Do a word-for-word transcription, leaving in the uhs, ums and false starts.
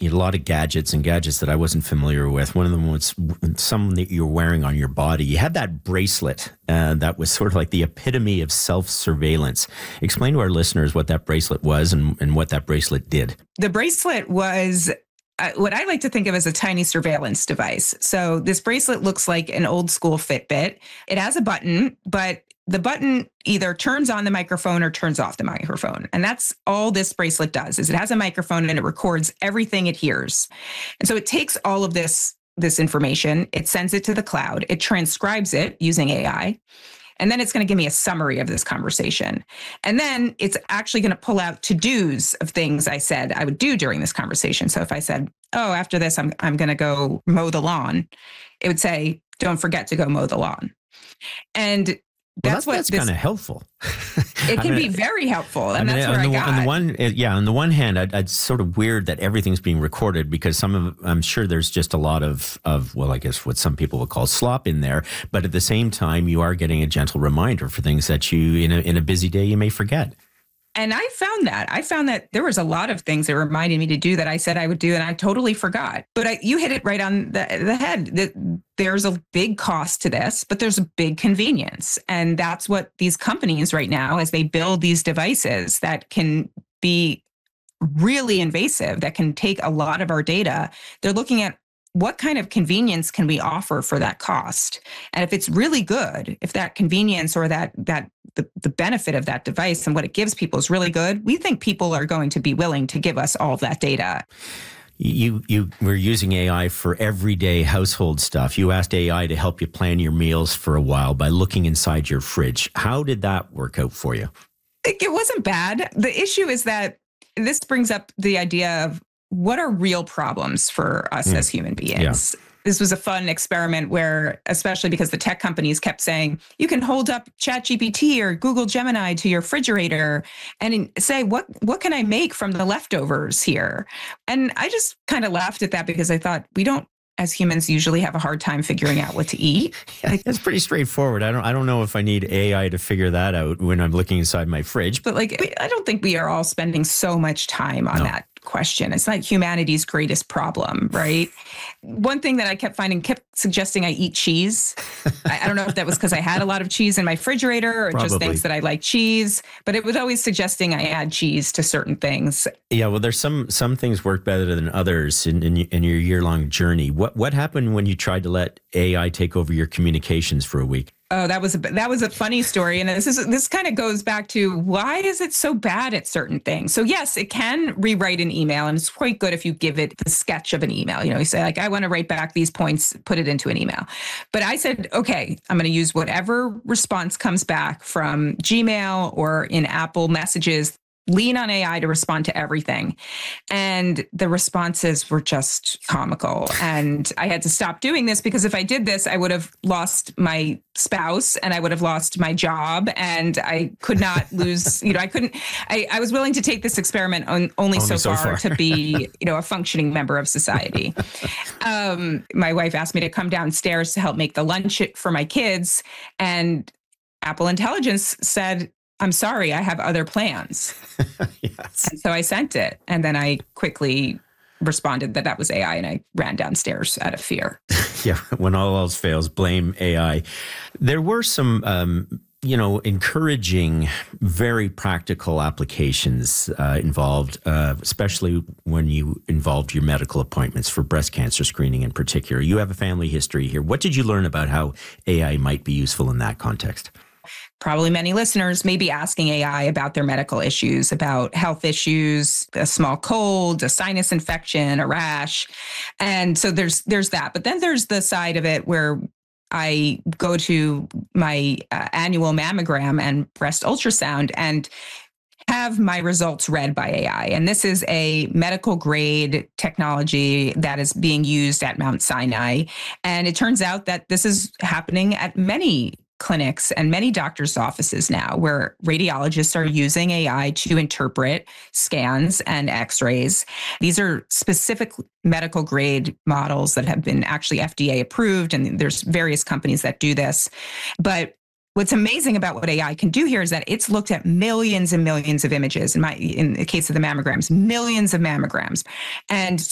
a lot of gadgets and gadgets that I wasn't familiar with. One of them was some that you were wearing on your body. You had that bracelet uh, that was sort of like the epitome of self-surveillance. Explain to our listeners what that bracelet was and, and what that bracelet did. The bracelet was uh, what I like to think of as a tiny surveillance device. So this bracelet looks like an old school Fitbit. It has a button, but the button either turns on the microphone or turns off the microphone. And that's all this bracelet does, is it has a microphone and it records everything it hears. And so it takes all of this, this information, it sends it to the cloud, it transcribes it using A I, and then it's going to give me a summary of this conversation. And then it's actually going to pull out to-dos of things I said I would do during this conversation. So if I said, oh, after this, I'm I'm going to go mow the lawn, it would say, don't forget to go mow the lawn. And Well, That's, that's, that's kind of helpful. It can I mean, be very helpful. And I mean, that's where on I the, got. On the one, yeah, on the one hand, I, it's sort of weird that everything's being recorded because some of, I'm sure there's just a lot of, of, well, I guess what some people would call slop in there. But at the same time, you are getting a gentle reminder for things that you, in a, in a busy day, you may forget. And I found that. I found that there was a lot of things that reminded me to do that I said I would do, and I totally forgot. But I, you hit it right on the, the head. That there's a big cost to this, but there's a big convenience. And that's what these companies right now, as they build these devices that can be really invasive, that can take a lot of our data, they're looking at what kind of convenience can we offer for that cost? And if it's really good, if that convenience or that that the, the benefit of that device and what it gives people is really good, we think people are going to be willing to give us all of that data. You you were using A I for everyday household stuff. You asked A I to help you plan your meals for a while by looking inside your fridge. How did that work out for you? It wasn't bad. The issue is that this brings up the idea of what are real problems for us mm. as human beings? Yeah. This was a fun experiment where, especially because the tech companies kept saying, you can hold up ChatGPT or Google Gemini to your refrigerator and say, what, what can I make from the leftovers here? And I just kind of laughed at that because I thought, we don't, as humans, usually have a hard time figuring out what to eat. Yeah, it's pretty straightforward. I don't I don't know if I need A I to figure that out when I'm looking inside my fridge. But like, I don't think we are all spending so much time on no. that question. It's not humanity's greatest problem, right? One thing that I kept finding kept suggesting I eat cheese. I, I don't know if that was because I had a lot of cheese in my refrigerator or Probably. just thinks that I like cheese, but it was always suggesting I add cheese to certain things. Yeah, well, there's some some things work better than others in, in, in your year-long journey. What what happened when you tried to let A I take over your communications for a week? Oh, that was a, that was a funny story. And this is this kind of goes back to why is it so bad at certain things? So yes, it can rewrite an email, and it's quite good if you give it the sketch of an email. You know, you say like, I want to write back these points, put it into an email. But I said, okay, I'm going to use whatever response comes back from Gmail or in Apple Messages. Lean on A I to respond to everything. And the responses were just comical. And I had to stop doing this because if I did this, I would have lost my spouse and I would have lost my job and I could not lose, you know, I couldn't, I, I was willing to take this experiment on only, only so, so far, far. to be, you know, a functioning member of society. um, my wife asked me to come downstairs to help make the lunch for my kids. And Apple Intelligence said, I'm sorry, I have other plans. Yes. And so I sent it. And then I quickly responded that that was A I and I ran downstairs out of fear. Yeah, when all else fails, blame A I. There were some, um, you know, encouraging, very practical applications uh, involved, uh, especially when you involved your medical appointments for breast cancer screening in particular. You have a family history here. What did you learn about how A I might be useful in that context? Probably many listeners may be asking A I about their medical issues, about health issues, a small cold, a sinus infection, a rash. And so there's there's that. But then there's the side of it where I go to my uh, annual mammogram and breast ultrasound and have my results read by A I. And this is a medical grade technology that is being used at Mount Sinai. And it turns out that this is happening at many clinics and many doctors' offices now, where radiologists are using A I to interpret scans and x-rays. These are specific medical grade models that have been actually F D A approved, and there's various companies that do this. But what's amazing about what A I can do here is that it's looked at millions and millions of images. In my, in the case of the mammograms, millions of mammograms. And